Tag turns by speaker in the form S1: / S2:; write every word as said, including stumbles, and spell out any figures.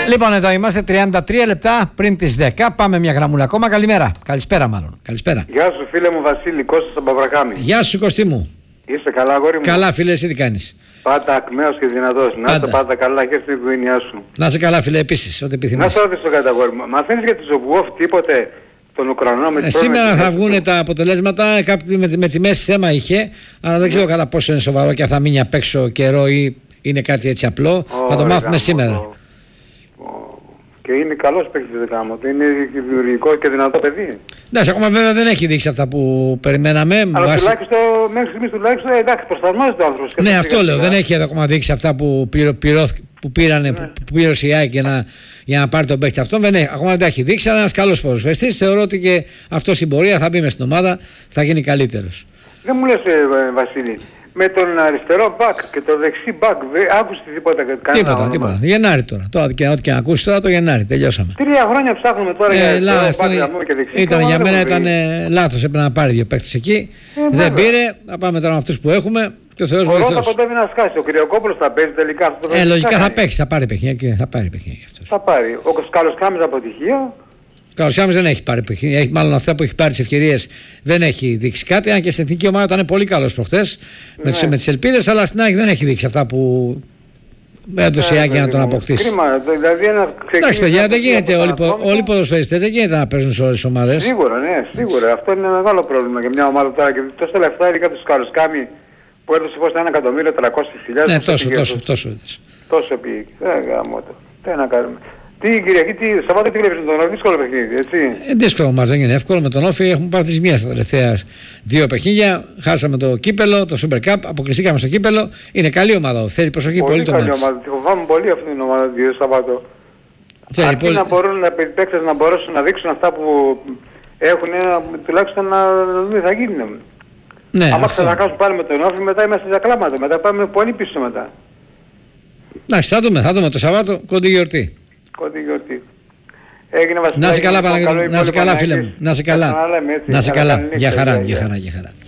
S1: Λοιπόν, εδώ είμαστε τριάντα τρία λεπτά πριν τις δέκα. Πάμε μια γραμμούλα ακόμα. Καλημέρα. Καλησπέρα, μάλλον. Καλησπέρα.
S2: Γεια σου, φίλε μου Βασίλη, Κώστας από Παυρακάμι.
S1: Γεια σου, Κωστή μου.
S2: Είσαι καλά, αγόρι μου?
S1: Καλά, φίλε, εσύ τι κάνεις?
S2: Πάντα ακμαίος και δυνατός. Να είσαι πάντα καλά και στην οικογένειά σου.
S1: Να είσαι καλά, φίλε, επίσης, ό,τι επιθυμείς.
S2: Να σε ρωτήσω κάτι, αγόρι μου. Μαθαίνεις για τη Ζουγουόφ τίποτε τον Ουκρανό με
S1: ε, Σήμερα θα βγουν τα αποτελέσματα. Κάποιοι με, με τιμές θέμα είχε, αλλά δεν ξέρω κατά πόσο είναι σοβαρό και αν θα μείνει απ' έξω καιρό ή είναι κάτι έτσι απλό. Oh, θα το μάθουμε oh, σήμερα. Oh.
S2: Και είναι καλός παίκτης του, είναι δημιουργικό και δυνατό παιδί.
S1: Εντάξει, ακόμα βέβαια δεν έχει δείξει αυτά που περιμέναμε.
S2: Αλλά
S1: βάση...
S2: τουλάχιστον, μέχρι στιγμής τουλάχιστον, εντάξει, προσαρμόζεται ο άνθρωπος.
S1: Ναι, αυτό λέω. Δεν έχει ακόμα δείξει αυτά που, πυρω, πυρω, που πήρανε, ναι. που, που πήρωσε η ΑΕΚ για να, για να πάρει τον παίκτη αυτόν. Δεν έχει, ακόμα δεν τα έχει δείξει, αλλά ένας καλός ποδοσφαιριστής. Θεωρώ ότι και αυτό στην πορεία θα μπει μες στην ομάδα, θα γίνει καλύτερος.
S2: Δεν μου λες, ε, Βασίλη, με τον αριστερό μπακ και το δεξί μπακ, άκουσες τίποτα?
S1: Τίποτα, όνομα. τίποτα. Γενάρη τώρα. Τώρα και ό,τι και να ακούσεις τώρα, το Γενάρη. Τελειώσαμε.
S2: Τρία χρόνια ψάχνουμε τώρα ε, για
S1: λά,
S2: αριστερό μπακ και δεξί.
S1: Ήταν, για μένα ήταν ε, λάθος. Έπρεπε να πάρει δύο παίκτες εκεί. Ε, δεν βέβαια. πήρε. Θα πάμε τώρα με αυτούς που έχουμε. Και ο Θεός βοηθός.
S2: Ο Ρώτα κοντεύει να σκάσει. Ο Κυριοκόπουλος θα παίζει τελικά αυτό το
S1: ε, λογικά θα παίξει. Θα πάρει παιχνίδια. Θα πάρει παιχνίδια αυτός.
S2: Θα πάρει. Ο Καλοσκάμης αποτυχία.
S1: Ο Καλοσκάμης δεν έχει πάρει παιχνίδια. Έχει, μάλλον αυτά που έχει πάρει τις ευκαιρίες δεν έχει δείξει κάτι. Αν και στην εθνική ομάδα ήταν πολύ καλός προχτές ναι. με, με τις ελπίδες, αλλά στην ΑΕΚ δεν έχει δείξει αυτά που έδωσε η ΑΕΚ για να τον αποκτήσει.
S2: Κρίμα, δηλαδή ένα
S1: εντάξει, παιδιά, δεν γίνεται. Όλοι, όλοι οι ποδοσφαιριστές δεν γίνεται να παίζουν σε όλες τις ομάδες.
S2: Σίγουρα, ναι, σίγουρα. Αυτό είναι ένα μεγάλο πρόβλημα για μια ομάδα τώρα. Και τόσα λεφτά είναι κάποιος Καλοσκάμη που έδωσε πώς ένα εκατομμύριο τριακόσιες χιλιάδες.
S1: Ναι, τόσο, τόσο, τόσο.
S2: Τόσο πήγε. Δεν γάμω το. Τι να κάνουμε. Τι Κυριακή, τι Σαββάτο τι βλέπεις με τον Όφη, δύσκολο παιχνίδι, έτσι.
S1: Ε, δύσκολο μας, δεν είναι εύκολο. Με τον Όφη έχουμε πάρει τις μία στα τελευταία δύο παιχνίδια. Χάσαμε το κύπελο, το Super Cup, αποκλειστήκαμε στο κύπελο. Είναι καλή ομάδα, θέλει προσοχή πολύ, πολύ το μάτς.
S2: Τη φοβάμαι πολύ αυτή την ομάδα δύο Σαββάτο. Θέλει πολύ. Να μπορούν να παίξουν, να μπορέσουν να δείξουν αυτά που έχουν, τουλάχιστον να δούμε θα γίνει.
S1: Ναι,
S2: άμα ξαναχάσουν πάλι με τον Όφη, μετά είμαστε στα κλάματα, μετά πάμε πολύ πίσω μετά.
S1: Εντάξει, θα δούμε, θα δούμε το Σαββάτο, κοντή γιορτή.
S2: Κοντή γιορτή. Έγινε βασιλιά.
S1: Να σε καλά, Παναγιώτη. Να σε καλά, φίλε μου. Να σε καλά. Να σε καλά. Για χαρά, για χαρά, για χαρά.